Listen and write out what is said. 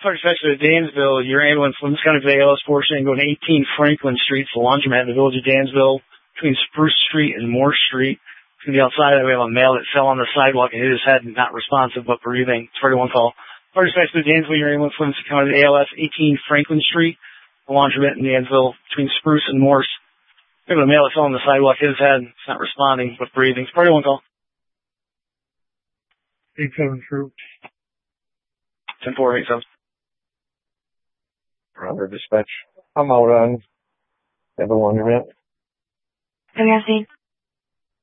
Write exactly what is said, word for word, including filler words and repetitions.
Party Special at Dansville, your ambulance, Limits County for the A L S portion, going to eighteen Franklin Street, the laundromat in the village of Dansville, between Spruce Street and Morse Street. It's going to be outside. We have a male that fell on the sidewalk and hit his head, not responsive, but breathing. It's thirty-one call. Party Special at Dansville, your ambulance, Limits County for the A L S, eighteen Franklin Street, the laundromat in Dansville, between Spruce and Morse. We have a male that fell on the sidewalk, hit his head, it's not responding, but breathing. It's thirty-one call. eight seven Troops. ten four, eight seven. Roger, dispatch. I'm out on the laundromat. Can I see?